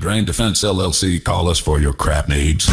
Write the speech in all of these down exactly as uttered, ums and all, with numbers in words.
Drain Defense L L C, call us for your crap needs.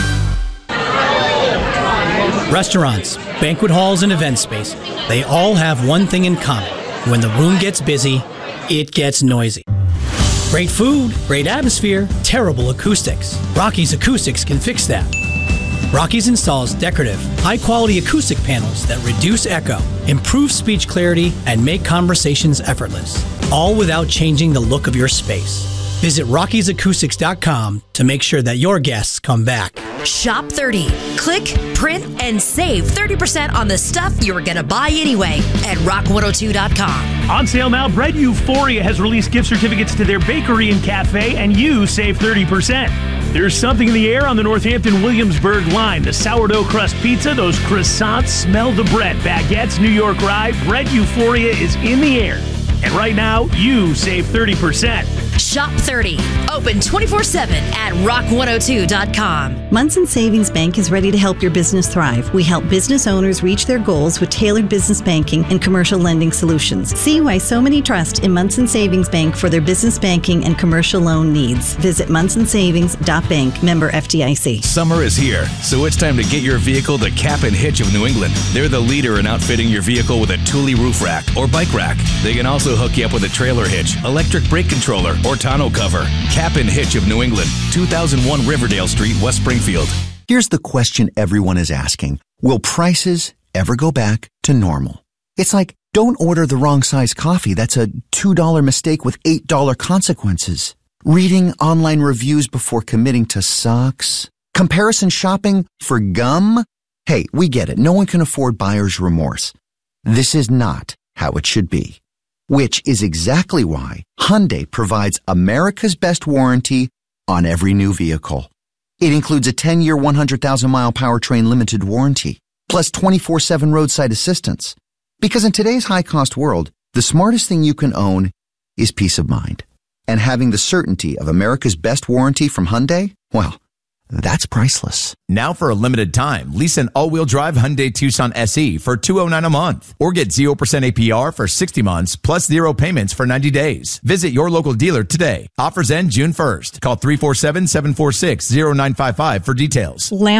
Restaurants, banquet halls, and event space, they all have one thing in common. When the room gets busy, it gets noisy. Great food, great atmosphere, terrible acoustics. Rocky's Acoustics can fix that. Rocky's installs decorative, high-quality acoustic panels that reduce echo, improve speech clarity, and make conversations effortless, all without changing the look of your space. Visit Rockies Acoustics dot com to make sure that your guests come back. Shop thirty. Click, print, and save thirty percent on the stuff you're going to buy anyway at rock one oh two dot com. On sale now, Bread Euphoria has released gift certificates to their bakery and cafe, and you save thirty percent. There's something in the air on the Northampton-Williamsburg line. The sourdough crust pizza, those croissants, smell the bread. Baguettes, New York rye, Bread Euphoria is in the air. And right now, you save thirty percent. Shop thirty. Open twenty-four seven at rock one oh two dot com. Munson Savings Bank is ready to help your business thrive. We help business owners reach their goals with tailored business banking and commercial lending solutions. See why so many trust in Munson Savings Bank for their business banking and commercial loan needs. Visit munson savings dot bank, member F D I C. Summer is here, so it's time to get your vehicle to Cap and Hitch of New England. They're the leader in outfitting your vehicle with a Thule roof rack or bike rack. They can also hook you up with a trailer hitch, electric brake controller, or tonneau cover. Cap and Hitch of New England, two thousand one Riverdale Street, West Springfield. Here's the question everyone is asking. Will prices ever go back to normal? It's like, don't order the wrong size coffee. That's a two dollar mistake with eight dollar consequences. Reading online reviews before committing to sucks. Comparison shopping for gum? Hey, we get it. No one can afford buyer's remorse. This is not how it should be. Which is exactly why Hyundai provides America's best warranty on every new vehicle. It includes a ten-year, one hundred thousand mile powertrain limited warranty, plus twenty-four seven roadside assistance. Because in today's high-cost world, the smartest thing you can own is peace of mind. And having the certainty of America's best warranty from Hyundai, well, that's priceless. Now for a limited time, lease an all-wheel drive Hyundai Tucson S E for two hundred nine dollars a month. Or get zero percent A P R for sixty months plus zero payments for ninety days. Visit your local dealer today. Offers end June first. Call three four seven, seven four six, zero nine five five for details.